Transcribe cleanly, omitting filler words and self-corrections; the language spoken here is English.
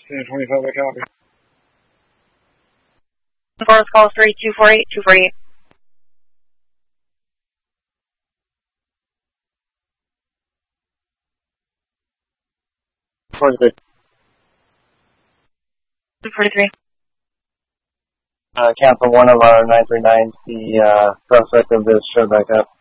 1025, I copy. Forest call 3248, 248. Twenty-three. 243. Cancel one of our 939s. The suspect of this showed back up.